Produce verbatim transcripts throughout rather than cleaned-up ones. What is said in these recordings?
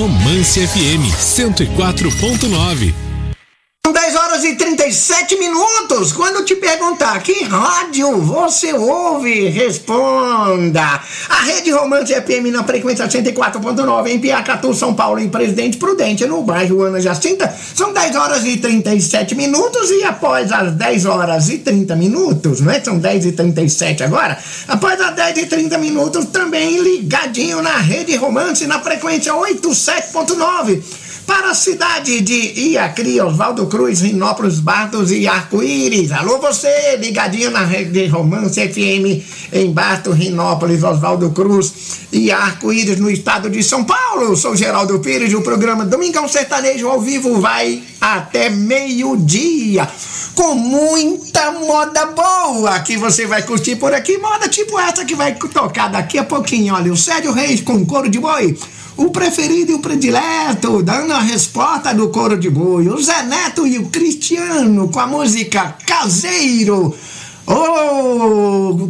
Romance F M cento e quatro ponto nove. dez horas e trinta e sete minutos. Quando te perguntar que rádio você ouve, responda. A Rede Romance F M na frequência cento e quatro ponto nove em Piacatu, São Paulo, em Presidente Prudente, no bairro Ana Jacinta. São dez horas e trinta e sete minutos e após as dez horas e trinta minutos, não é? São dez e trinta e sete agora. Após as dez e trinta minutos, também ligadinho na Rede Romance na frequência oitenta e sete ponto nove. Para a cidade de Iacri, Oswaldo Cruz, Rinópolis, Bartos e Arco-Íris. Alô você, ligadinho na Rede Romance F M em Bartos, Rinópolis, Oswaldo Cruz e Arco-Íris, no estado de São Paulo. Sou Geraldo Pires e o programa Domingão Sertanejo ao vivo vai até meio-dia, com muita moda boa que você vai curtir por aqui. Moda tipo essa que vai tocar daqui a pouquinho. Olha, o Sérgio Reis com Couro de Boi, o preferido e o predileto, dando a resposta do Couro de Boi. O Zé Neto e o Cristiano com a música Caseiro. O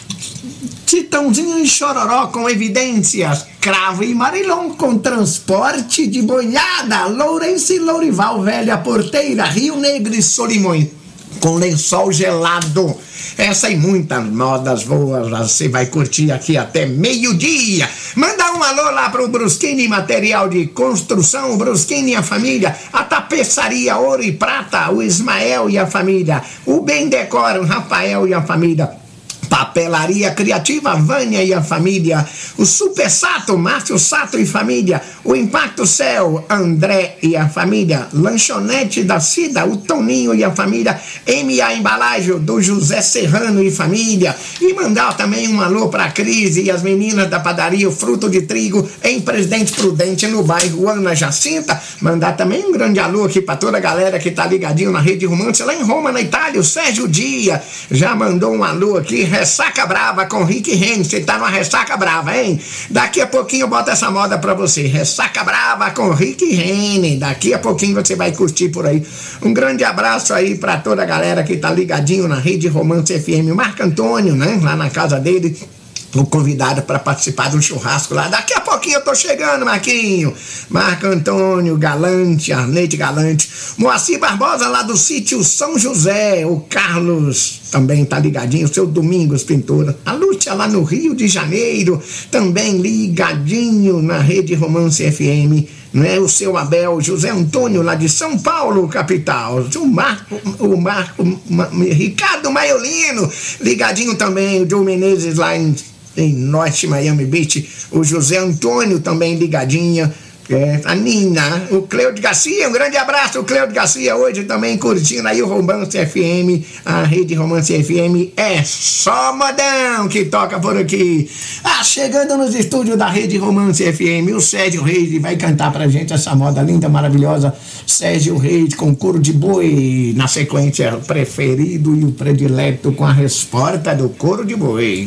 Titãozinho e Chororó com Evidências. Cravo e Marilon com Transporte de Boiada. Lourenço e Lourival, Velha Porteira. Rio Negro e Solimões com Lençol Gelado. Essa e muitas modas boas você vai curtir aqui até meio-dia. Manda um alô lá pro Bruschini Material de Construção, o Bruschini e a família, a Tapeçaria Ouro e Prata, o Ismael e a família, o Bem Decor, o Rafael e a família, Papelaria Criativa, Vânia e a família, o Super Sato, Márcio Sato e família, o Impacto Céu, André e a família, Lanchonete da Cida, o Toninho e a família, M A Embalagem do José Serrano e família, e mandar também um alô pra Cris e as meninas da padaria o Fruto de Trigo em Presidente Prudente, no bairro Ana Jacinta. Mandar também um grande alô aqui pra toda a galera que tá ligadinho na Rede Romance lá em Roma, na Itália. O Sérgio Dia já mandou um alô aqui. Ressaca Brava com Rick Renner. Você tá numa ressaca brava, hein? Daqui a pouquinho eu boto essa moda pra você. Ressaca Brava com Rick Renner. Daqui a pouquinho você vai curtir por aí. Um grande abraço aí pra toda a galera que tá ligadinho na Rede Romance F M. O Marco Antônio, né? Lá na casa dele, o convidado para participar do churrasco lá. Daqui a pouquinho eu tô chegando, Marquinho. Marco Antônio Galante, Arnete Galante, Moacir Barbosa lá do sítio São José, o Carlos também tá ligadinho, o seu Domingos Pintura, a Lúcia lá no Rio de Janeiro, também ligadinho na Rede Romance F M, né? O seu Abel, José Antônio lá de São Paulo, capital, o Marco, o Marco, Ma, Ricardo Maiolino, ligadinho também, o Joe Menezes lá em em Norte Miami Beach, o José Antônio também ligadinha, é, a Nina, o Cleude Garcia, um grande abraço, o Cleude Garcia hoje também curtindo aí o Romance F M, a Rede Romance F M é só modão que toca por aqui. Ah, chegando nos estúdios da Rede Romance F M, o Sérgio Reis vai cantar pra gente essa moda linda, maravilhosa, Sérgio Reis com Couro de Boi, na sequência, o preferido e o predileto com a resposta do Couro de Boi.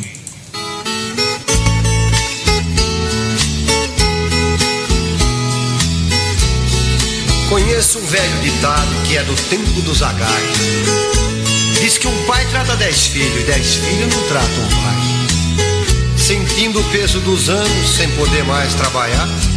Conheço um velho ditado que é do tempo dos agais. Diz que um pai trata dez filhos e dez filhos não tratam um pai. Sentindo o peso dos anos, sem poder mais trabalhar,